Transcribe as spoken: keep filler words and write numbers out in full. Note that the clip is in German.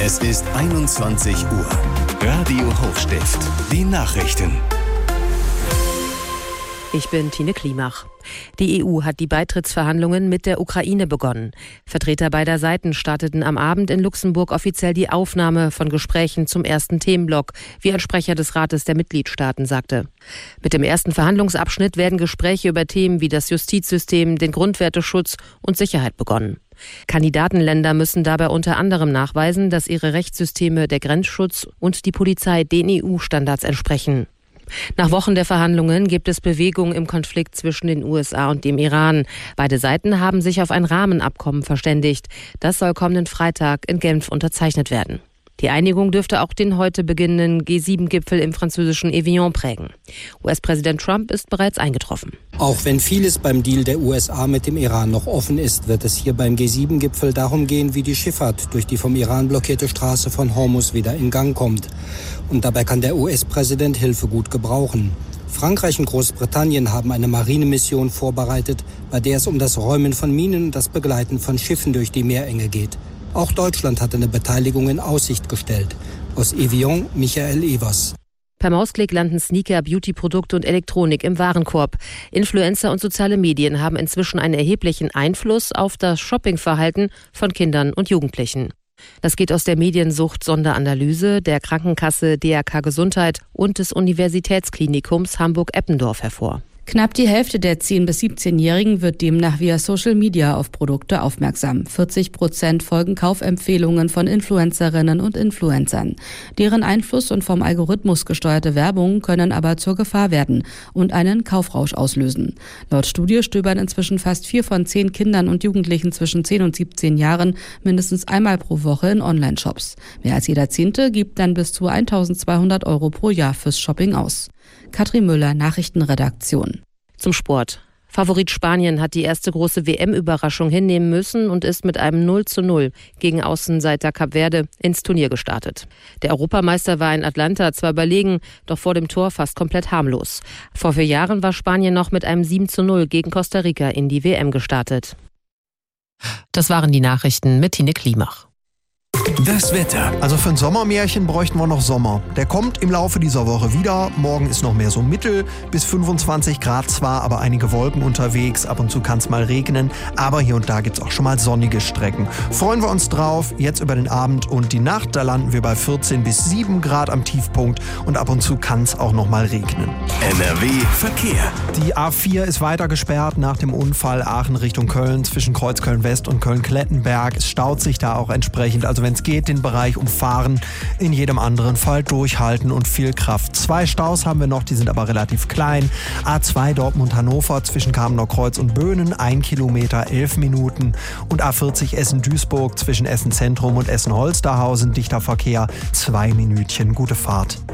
Es ist einundzwanzig Uhr. Radio Hochstift. Die Nachrichten. Ich bin Tine Klimach. Die E U hat die Beitrittsverhandlungen mit der Ukraine begonnen. Vertreter beider Seiten starteten am Abend in Luxemburg offiziell die Aufnahme von Gesprächen zum ersten Themenblock, wie ein Sprecher des Rates der Mitgliedstaaten sagte. Mit dem ersten Verhandlungsabschnitt werden Gespräche über Themen wie das Justizsystem, den Grundwerteschutz und Sicherheit begonnen. Kandidatenländer müssen dabei unter anderem nachweisen, dass ihre Rechtssysteme der Grenzschutz und die Polizei den E U-Standards entsprechen. Nach Wochen der Verhandlungen gibt es Bewegung im Konflikt zwischen den U S A und dem Iran. Beide Seiten haben sich auf ein Rahmenabkommen verständigt. Das soll kommenden Freitag in Genf unterzeichnet werden. Die Einigung dürfte auch den heute beginnenden G sieben Gipfel im französischen Evian prägen. U S-Präsident Trump ist bereits eingetroffen. Auch wenn vieles beim Deal der U S A mit dem Iran noch offen ist, wird es hier beim G sieben Gipfel darum gehen, wie die Schifffahrt durch die vom Iran blockierte Straße von Hormuz wieder in Gang kommt. Und dabei kann der U S-Präsident Hilfe gut gebrauchen. Frankreich und Großbritannien haben eine Marinemission vorbereitet, bei der es um das Räumen von Minen und das Begleiten von Schiffen durch die Meerenge geht. Auch Deutschland hat eine Beteiligung in Aussicht gestellt. Aus Evian, Michael Evers. Per Mausklick landen Sneaker, Beauty-Produkte und Elektronik im Warenkorb. Influencer und soziale Medien haben inzwischen einen erheblichen Einfluss auf das Shoppingverhalten von Kindern und Jugendlichen. Das geht aus der Mediensucht-Sonderanalyse der Krankenkasse D R K Gesundheit und des Universitätsklinikums Hamburg-Eppendorf hervor. Knapp die Hälfte der zehn- bis siebzehnjährigen wird demnach via Social Media auf Produkte aufmerksam. vierzig Prozent folgen Kaufempfehlungen von Influencerinnen und Influencern. Deren Einfluss und vom Algorithmus gesteuerte Werbung können aber zur Gefahr werden und einen Kaufrausch auslösen. Laut Studie stöbern inzwischen fast vier von zehn Kindern und Jugendlichen zwischen zehn und siebzehn Jahren mindestens einmal pro Woche in Online-Shops. Mehr als jeder Zehnte gibt dann bis zu eintausendzweihundert Euro pro Jahr fürs Shopping aus. Katrin Müller, Nachrichtenredaktion. Zum Sport. Favorit Spanien hat die erste große W M-Überraschung hinnehmen müssen und ist mit einem null zu null gegen Außenseiter Kap Verde ins Turnier gestartet. Der Europameister war in Atlanta zwar überlegen, doch vor dem Tor fast komplett harmlos. Vor vier Jahren war Spanien noch mit einem sieben zu null gegen Costa Rica in die W M gestartet. Das waren die Nachrichten mit Tine Klimach. Das Wetter. Also für ein Sommermärchen bräuchten wir noch Sommer. Der kommt im Laufe dieser Woche wieder. Morgen ist noch mehr so mittel bis fünfundzwanzig Grad zwar, aber einige Wolken unterwegs. Ab und zu kann es mal regnen, aber hier und da gibt es auch schon mal sonnige Strecken. Freuen wir uns drauf. Jetzt über den Abend und die Nacht, da landen wir bei vierzehn bis sieben Grad am Tiefpunkt und ab und zu kann es auch noch mal regnen. N R W Verkehr. Die A vier ist weiter gesperrt nach dem Unfall Aachen Richtung Köln zwischen Kreuzköln-West und Köln-Klettenberg. Es staut sich da auch entsprechend. Also wenn es geht, den Bereich umfahren, in jedem anderen Fall durchhalten und viel Kraft. Zwei Staus haben wir noch, die sind aber relativ klein. A zwei Dortmund-Hannover zwischen Kamener Kreuz und Böhnen, ein Kilometer, elf Minuten. Und A vierzig Essen-Duisburg zwischen Essen-Zentrum und Essen-Holsterhausen, dichter Verkehr, zwei Minütchen. Gute Fahrt.